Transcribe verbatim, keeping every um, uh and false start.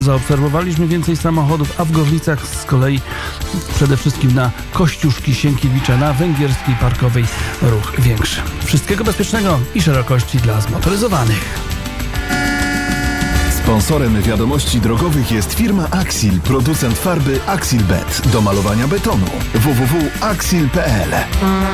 Zaobserwowaliśmy więcej samochodów, a w Gorlicach z kolei przede wszystkim na Kościuszki Sienkiewicza na Węgierskiej Parkowej ruch większy. Wszystkiego bezpiecznego i szerokości dla zmotoryzowanych. Sponsorem wiadomości drogowych jest firma Axil, producent farby Axilbet do malowania betonu. w w w kropka axil kropka p l